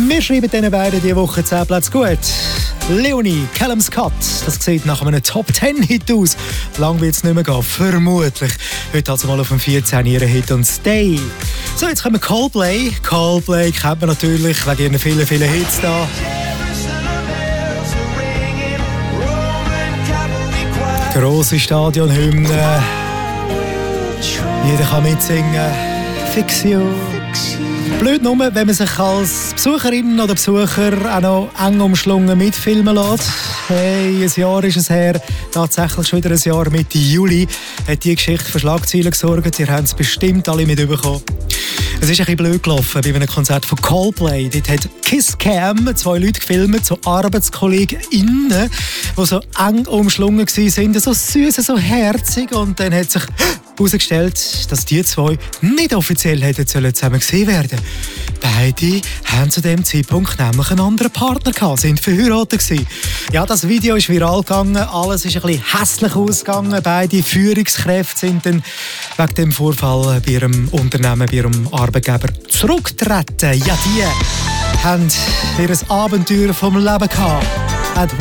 Wir schreiben diesen beiden diese Woche 10 Plätze gut. Leonie, Callum Scott, das sieht nach einem Top-10-Hit aus. Lang wird es nicht mehr gehen, vermutlich. Heute also mal auf dem 14 ihren Hit und Stay. So, jetzt kommen Coldplay. Coldplay kennt man natürlich wegen ihren vielen, vielen Hits da. Grosse Stadionhymne. Jeder kann mitsingen. Fixion. Blöd nur, wenn man sich als Besucherin oder Besucher auch noch eng umschlungen mitfilmen lässt. Hey, ein Jahr ist es her, tatsächlich schon wieder ein Jahr, Mitte Juli, hat die Geschichte für Schlagzeilen gesorgt. Ihr habt es bestimmt alle mitbekommen. Es ist ein bisschen blöd gelaufen bei einem Konzert von Coldplay. Dort hat Kisscam 2 Leute gefilmt, so ArbeitskollegInnen, die so eng umschlungen waren, so süß, so herzig. Und dann hat sich herausgestellt, dass die 2 nicht offiziell hätten zusammen gesehen werden. Beide haben zu dem Zeitpunkt nämlich einen anderen Partner gehabt, sind verheiratet gewesen. Ja, das Video ist viral gegangen, alles ist ein bisschen hässlich ausgegangen. Beide Führungskräfte sind dann wegen dem Vorfall bei ihrem Unternehmen, bei ihrem Arbeitgeber zurückgetreten. Ja, die haben ihr Abenteuer vom Leben gehabt.